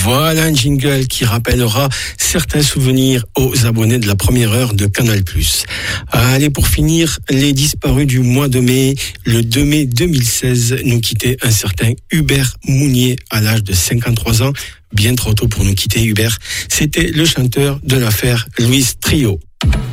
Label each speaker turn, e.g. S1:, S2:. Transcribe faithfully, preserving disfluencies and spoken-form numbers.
S1: Voilà un jingle qui rappellera certains souvenirs aux abonnés de la première heure de Canal+. Allez, pour finir, les disparus du mois de mai. Le deux mai deux mille seize, nous quittait un certain Hubert Mounier à l'âge de cinquante-trois ans. Bien trop tôt pour nous quitter, Hubert. C'était le chanteur de l'affaire Louise Trio.